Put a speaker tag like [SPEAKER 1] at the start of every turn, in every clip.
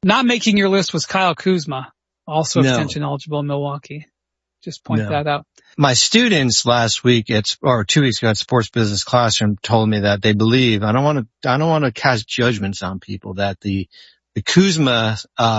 [SPEAKER 1] Not making your list was Kyle Kuzma, also extension eligible in Milwaukee. Just point that out.
[SPEAKER 2] My students last week or 2 weeks ago at Sports Business Classroom told me that they believe, I don't want to cast judgments on people, that the Kuzma,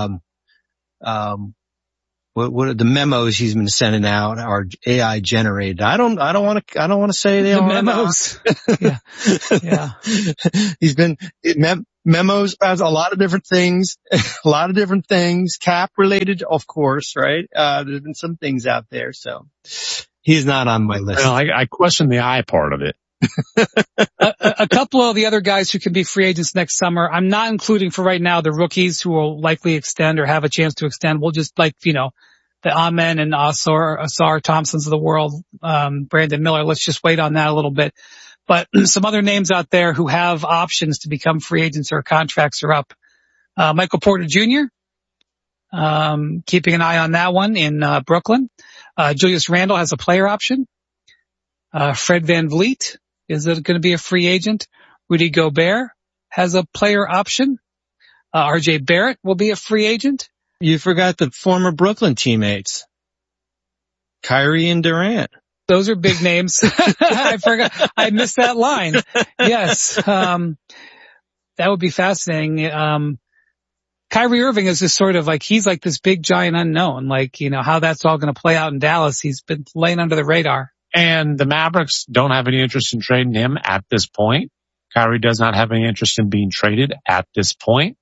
[SPEAKER 2] what are the memos he's been sending out are AI generated. I don't want to say they are
[SPEAKER 1] memos. Yeah.
[SPEAKER 2] He's been, memos as a lot of different things, cap related, of course, right? There's been some things out there, so he's not on my list.
[SPEAKER 3] Well, I question the I part of it.
[SPEAKER 1] A couple of the other guys who can be free agents next summer, I'm not including for right now the rookies who will likely extend or have a chance to extend. We'll just the Amen and Asar Thompsons of the world, Brandon Miller. Let's just wait on that a little bit. But some other names out there who have options to become free agents or contracts are up. Michael Porter Jr., keeping an eye on that one in Brooklyn. Julius Randle has a player option. Fred VanVleet is going to be a free agent. Rudy Gobert has a player option. RJ Barrett will be a free agent.
[SPEAKER 2] You forgot the former Brooklyn teammates, Kyrie and Durant.
[SPEAKER 1] Those are big names. I forgot. I missed that line. Yes. That would be fascinating. Kyrie Irving is just sort of he's like this big giant unknown. How that's all going to play out in Dallas. He's been laying under the radar.
[SPEAKER 3] And the Mavericks don't have any interest in trading him at this point. Kyrie does not have any interest in being traded at this point.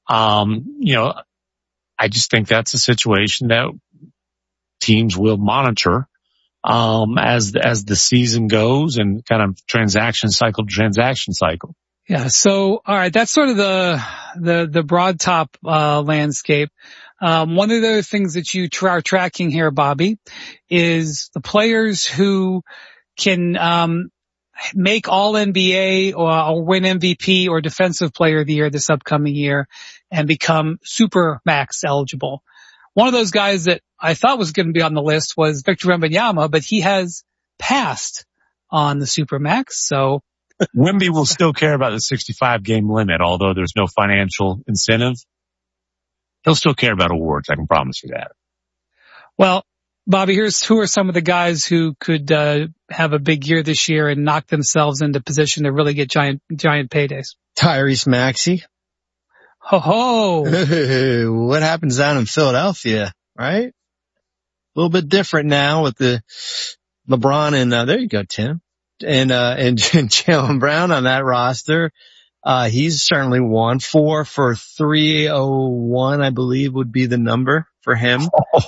[SPEAKER 3] I just think that's a situation that teams will monitor as the season goes and kind of transaction cycle to transaction cycle.
[SPEAKER 1] Yeah. So, all right. That's sort of the broad top, landscape. One of the things that you are tracking here, Bobby, is the players who can, make all NBA or win MVP or defensive player of the year this upcoming year and become super max eligible. One of those guys that I thought was going to be on the list was Victor Wembanyama, but he has passed on the super max. So
[SPEAKER 3] Wemby will still care about the 65 game limit, although there's no financial incentive. He'll still care about awards. I can promise you that.
[SPEAKER 1] Well, Bobby, who are some of the guys who could have a big year this year and knock themselves into position to really get giant paydays?
[SPEAKER 2] Tyrese Maxey.
[SPEAKER 1] Ho.
[SPEAKER 2] What happens down in Philadelphia, right? A little bit different now with the LeBron and there you go, Tim. And Jaylen Brown on that roster. He's certainly one. 4 for 301, I believe, would be the number for him.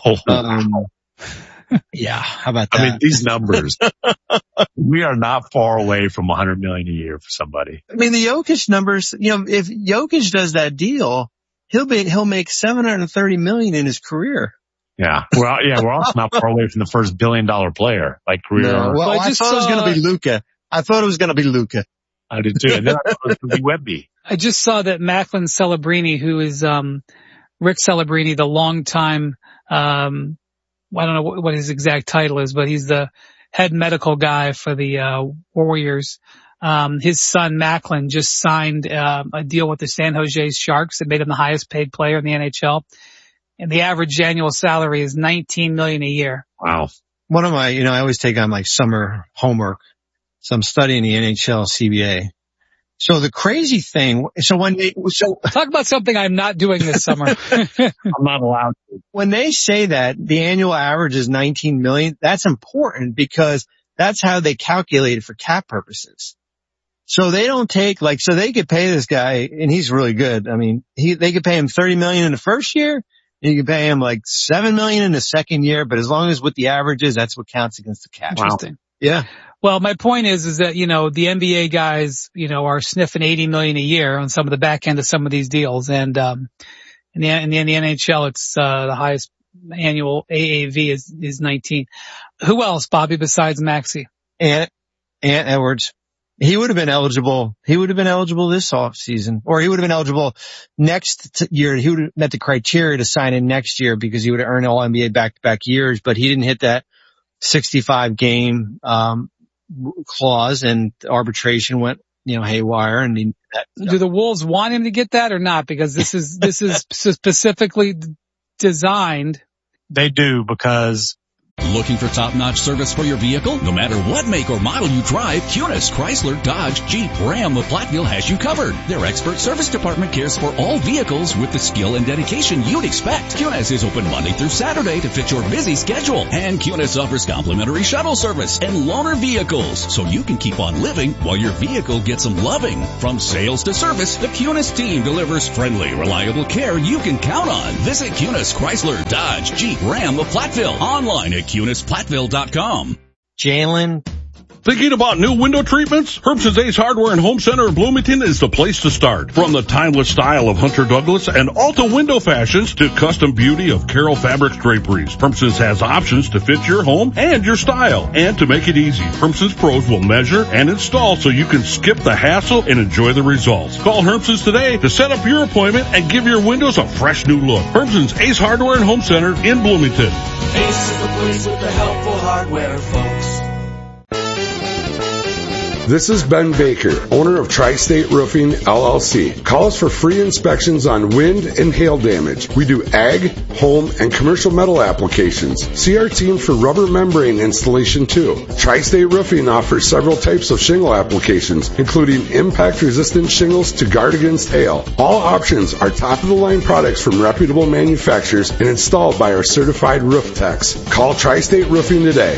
[SPEAKER 2] Yeah, how about that?
[SPEAKER 3] I mean, these numbers, we are not far away from $100 million a year for somebody.
[SPEAKER 2] I mean, the Jokic numbers, if Jokic does that deal, he'll make $730 million in his career.
[SPEAKER 3] Yeah. We're also not far away from the first $1 billion player, career.
[SPEAKER 2] No, well, I thought it was going to be Luka.
[SPEAKER 3] I did too. And then I thought it was going to be Wemby.
[SPEAKER 1] I just saw that Macklin Celebrini, who is, Rick Celebrini, the longtime, I don't know what his exact title is, but he's the head medical guy for the Warriors. His son Macklin just signed a deal with the San Jose Sharks that made him the highest paid player in the NHL. And the average annual salary is $19 million a year.
[SPEAKER 3] Wow.
[SPEAKER 2] One of my, I always take on summer homework. So I'm studying the NHL CBA. So the crazy thing,
[SPEAKER 1] talk about something I'm not doing this summer.
[SPEAKER 3] I'm not allowed to.
[SPEAKER 2] When they say that the annual average is 19 million, that's important because that's how they calculate it for cap purposes. So they don't take so they could pay this guy and he's really good. I mean, they could pay him 30 million in the first year and you can pay him 7 million in the second year, but as long as what the average is, that's what counts against the cap.
[SPEAKER 1] Interesting.
[SPEAKER 2] Yeah.
[SPEAKER 1] Well, my point is that, the NBA guys, are sniffing 80 million a year on some of the back end of some of these deals. And, in the NHL, it's, the highest annual AAV is 19. Who else, Bobby, besides Maxey?
[SPEAKER 2] Ant Edwards. He would have been eligible. He would have been eligible this off season, or he would have been eligible next year. He would have met the criteria to sign in next year because he would have earned all NBA back-to-back years, but he didn't hit that 65 game, clause and arbitration went haywire and that.
[SPEAKER 1] Do the Wolves want him to get that or not? Because this is specifically designed.
[SPEAKER 3] They do, because
[SPEAKER 4] looking for top-notch service for your vehicle? No matter what make or model you drive, Kunis, Chrysler, Dodge, Jeep, Ram of Platteville has you covered. Their expert service department cares for all vehicles with the skill and dedication you'd expect. Kunis is open Monday through Saturday to fit your busy schedule. And Kunis offers complimentary shuttle service and loaner vehicles, so you can keep on living while your vehicle gets some loving. From sales to service, the Kunis team delivers friendly, reliable care you can count on. Visit Kunis, Chrysler, Dodge, Jeep, Ram of Platteville. Online at KunisPlatteville.com.
[SPEAKER 2] Jalen.
[SPEAKER 5] Thinking about new window treatments? Herbst's Ace Hardware and Home Center in Bloomington is the place to start. From the timeless style of Hunter Douglas and Alta window fashions to custom beauty of Carroll Fabrics draperies, Herbst's has options to fit your home and your style. And to make it easy, Herbst's pros will measure and install so you can skip the hassle and enjoy the results. Call Herbst's today to set up your appointment and give your windows a fresh new look. Herbst's Ace Hardware and Home Center in Bloomington.
[SPEAKER 6] Ace is the place with the helpful hardware, folks.
[SPEAKER 7] This is Ben Baker, owner of Tri-State Roofing, LLC. Call us for free inspections on wind and hail damage. We do ag, home, and commercial metal applications. See our team for rubber membrane installation too. Tri-State Roofing offers several types of shingle applications, including impact-resistant shingles to guard against hail. All options are top-of-the-line products from reputable manufacturers and installed by our certified roof techs. Call Tri-State Roofing today.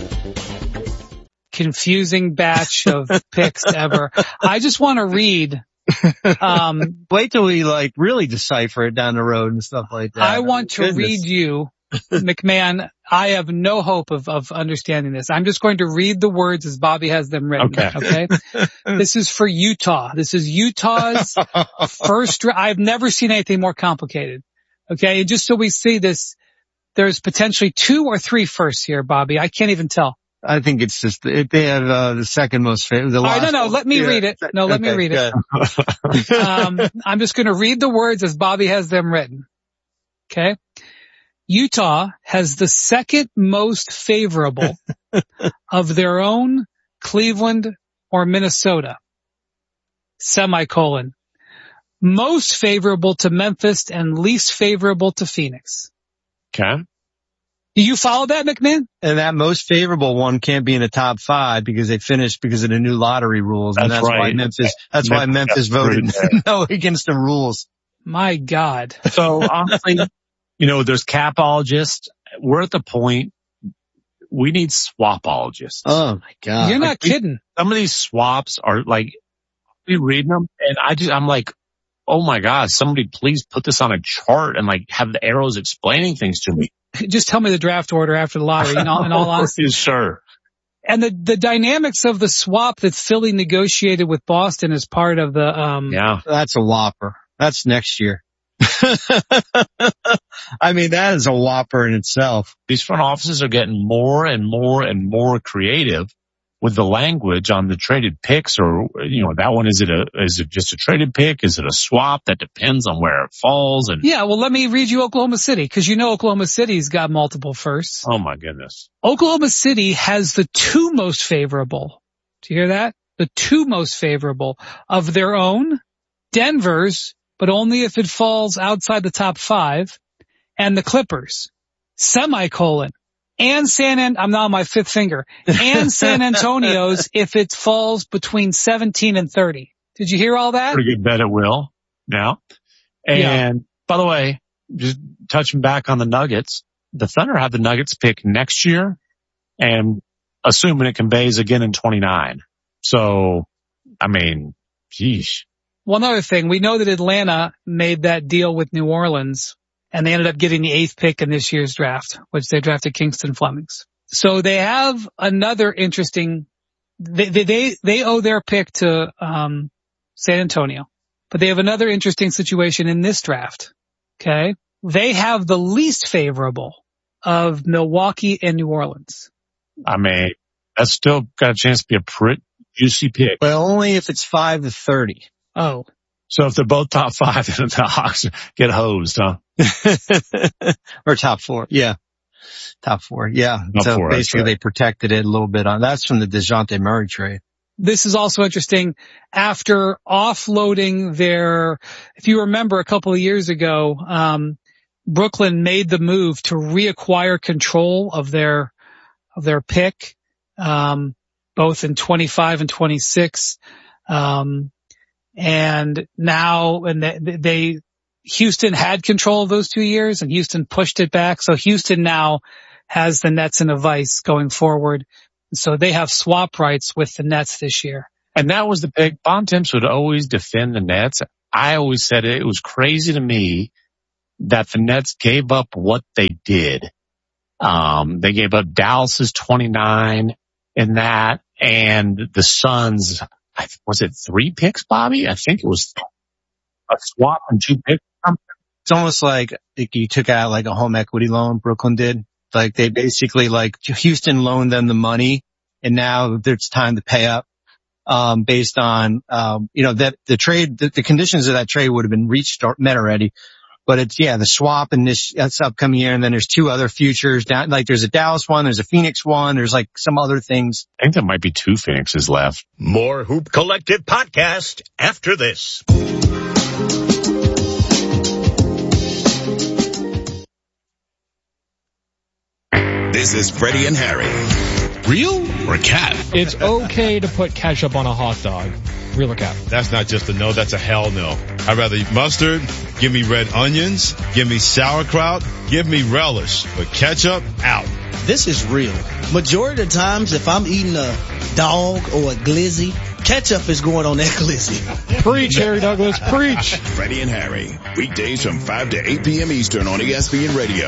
[SPEAKER 1] Confusing batch of picks ever. I just want to read.
[SPEAKER 2] Wait till we really decipher it down the road and stuff like that.
[SPEAKER 1] I want to read you, McMahon. I have no hope of understanding this. I'm just going to read the words as Bobby has them written. Okay. This is for Utah. This is Utah's first. I've never seen anything more complicated. Okay. And just so we see this, there's potentially 2 or 3 firsts here, Bobby. I can't even tell.
[SPEAKER 2] I think it's just, they have, the second most favorite.
[SPEAKER 1] No, let me read it. No, let me read it. I'm just going to read the words as Bobby has them written. Okay. Utah has the second most favorable of their own Cleveland or Minnesota. Semicolon. Most favorable to Memphis and least favorable to Phoenix.
[SPEAKER 3] Okay.
[SPEAKER 1] Do you follow that, McMahon?
[SPEAKER 2] And that most favorable one can't be in the top 5 because they finished because of the new lottery rules. And that's right. Why Memphis voted no against the rules.
[SPEAKER 1] My God.
[SPEAKER 3] So honestly, there's capologists. We're at the point we need swapologists.
[SPEAKER 2] Oh my God.
[SPEAKER 1] You're not kidding.
[SPEAKER 3] Some of these swaps are we read them and I'm like, oh my God, somebody please put this on a chart and have the arrows explaining things to me.
[SPEAKER 1] Just tell me the draft order after the lottery, in all honesty.
[SPEAKER 3] Sure.
[SPEAKER 1] And the dynamics of the swap that Philly negotiated with Boston as part of the,
[SPEAKER 3] yeah,
[SPEAKER 2] that's a whopper. That's next year. I mean, that is a whopper in itself.
[SPEAKER 3] These front offices are getting more and more and more creative with the language on the traded picks, or, that one, is it just a traded pick? Is it a swap? That depends on where it falls. And
[SPEAKER 1] yeah, well, let me read you Oklahoma City, because Oklahoma City's got multiple firsts.
[SPEAKER 3] Oh my goodness.
[SPEAKER 1] Oklahoma City has the 2 most favorable. Do you hear that? The 2 most favorable of their own, Denver's, but only if it falls outside the top 5, and the Clippers. Semicolon. And I'm now on my 5th finger, and San Antonio's if it falls between 17 and 30. Did you hear all that?
[SPEAKER 3] Pretty good bet it will now. And By the way, just touching back on the Nuggets, the Thunder have the Nuggets pick next year and assuming it conveys again in 29. So, I mean, geez.
[SPEAKER 1] One other thing, we know that Atlanta made that deal with New Orleans, and they ended up getting the 8th pick in this year's draft, which they drafted Kingston Flemings. So they have another interesting, they owe their pick to, San Antonio, but they have another interesting situation in this draft. Okay. They have the least favorable of Milwaukee and New Orleans.
[SPEAKER 3] I mean, that's still got a chance to be a pretty juicy pick.
[SPEAKER 2] But only if it's 5 to 30.
[SPEAKER 1] Oh.
[SPEAKER 3] So if they're both top 5, then the Hawks get hosed, huh?
[SPEAKER 2] Or top 4. Yeah. Top 4. Yeah.
[SPEAKER 3] Top
[SPEAKER 2] so
[SPEAKER 3] 4,
[SPEAKER 2] basically
[SPEAKER 3] right.
[SPEAKER 2] They protected it a little bit on, that's from the DeJounte Murray trade.
[SPEAKER 1] this is also interesting. After offloading if you remember a couple of years ago, Brooklyn made the move to reacquire control of their pick, both in 25 and 26. And now, Houston had control of those 2 years and Houston pushed it back. So Houston now has the Nets in a vice going forward. So they have swap rights with the Nets this year.
[SPEAKER 3] And that was the pick. Bontemps would always defend the Nets. I always said it was crazy to me that the Nets gave up what they did. They gave up Dallas's 29 in that, and the Suns, was it 3 picks, Bobby? I think it was a swap and 2 picks.
[SPEAKER 2] It's almost like you took out like a home equity loan, Brooklyn did. Like they basically Houston loaned them the money, and now it's time to pay up. Based on, that the trade, the conditions of that trade would have been met already. But it's, the swap in that's upcoming year. And then there's 2 other futures down, there's a Dallas one, there's a Phoenix one, there's some other things.
[SPEAKER 3] I think there might be 2 Phoenixes left.
[SPEAKER 8] More Hoop Collective podcast after this. This is Freddie and Harry. Real or cat?
[SPEAKER 9] It's okay to put ketchup on a hot dog. Real or cat?
[SPEAKER 10] That's not just a no, that's a hell no. I'd rather eat mustard, give me red onions, give me sauerkraut, give me relish. But ketchup, out.
[SPEAKER 11] This is real. Majority of the times, if I'm eating a dog or a glizzy, ketchup is going on that glizzy.
[SPEAKER 9] Preach, Harry Douglas, preach.
[SPEAKER 8] Freddie and Harry, weekdays from 5 to 8 p.m. Eastern on ESPN Radio.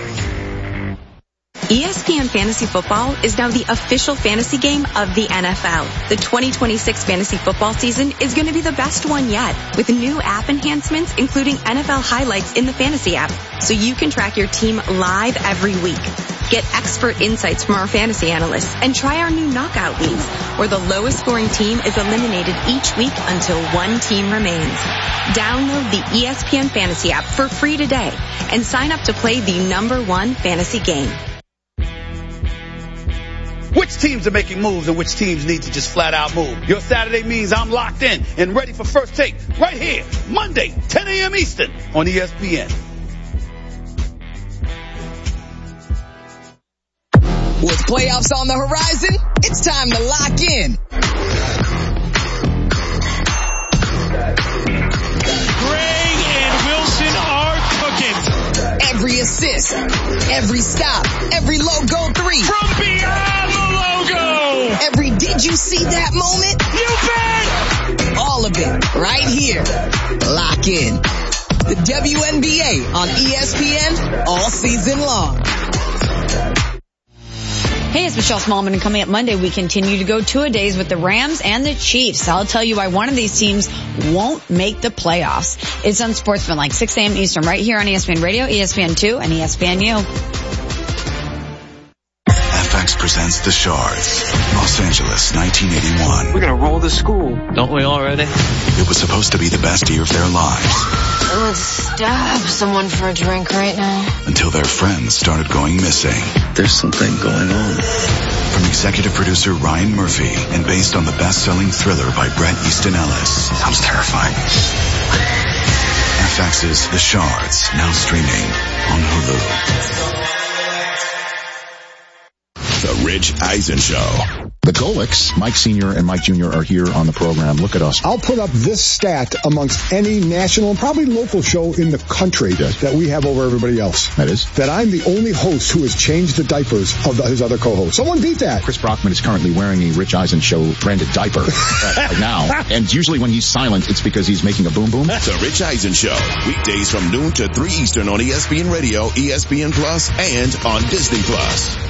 [SPEAKER 12] ESPN Fantasy Football is now the official fantasy game of the NFL. The 2026 fantasy football season is going to be the best one yet, with new app enhancements including NFL highlights in the fantasy app, so you can track your team live every week. Get expert insights from our fantasy analysts and try our new knockout leagues, where the lowest scoring team is eliminated each week until one team remains. Download the ESPN Fantasy app for free today and sign up to play the #1 fantasy game.
[SPEAKER 13] Which teams are making moves and which teams need to just flat out move? Your Saturday means I'm locked in and ready for First Take right here, Monday, 10 a.m. Eastern on ESPN.
[SPEAKER 14] With playoffs on the horizon, it's time to lock in.
[SPEAKER 15] Gray and Wilson are cooking.
[SPEAKER 14] Every assist, every stop, every logo 3.
[SPEAKER 15] From beyond the logo.
[SPEAKER 14] Every did you see that moment?
[SPEAKER 15] You bet.
[SPEAKER 14] All of it right here. Lock in. The WNBA on ESPN all season long.
[SPEAKER 16] Hey, it's Michelle Smallman, and coming up Monday, we continue to go two-a-days with the Rams and the Chiefs. I'll tell you why one of these teams won't make the playoffs. It's Unsportsmanlike, 6 a.m. Eastern, right here on ESPN Radio, ESPN2, and ESPNU.
[SPEAKER 8] FX presents The Shards, Los Angeles, 1981.
[SPEAKER 17] We're going to roll the school. Don't we already?
[SPEAKER 8] It was supposed to be the best year of their lives.
[SPEAKER 18] I would stab someone for a drink right now.
[SPEAKER 8] Until their friends started going missing.
[SPEAKER 17] There's something going on.
[SPEAKER 8] From executive producer Ryan Murphy and based on the best-selling thriller by Bret Easton Ellis. Sounds terrifying. FX's The Shards, now streaming on Hulu. The Rich Eisen Show.
[SPEAKER 19] The Golics, Mike Sr. and Mike Jr. are here on the program. Look at us.
[SPEAKER 20] I'll put up this stat amongst any national and probably local show in the country that we have over everybody else.
[SPEAKER 19] That is?
[SPEAKER 20] That I'm the only host who has changed the diapers of his other co-hosts. Someone beat that.
[SPEAKER 19] Chris Brockman is currently wearing a Rich Eisen Show branded diaper right now. And usually when he's silent, it's because he's making a boom boom.
[SPEAKER 8] The Rich Eisen Show. Weekdays from noon to 3 Eastern on ESPN Radio, ESPN Plus, and on Disney Plus.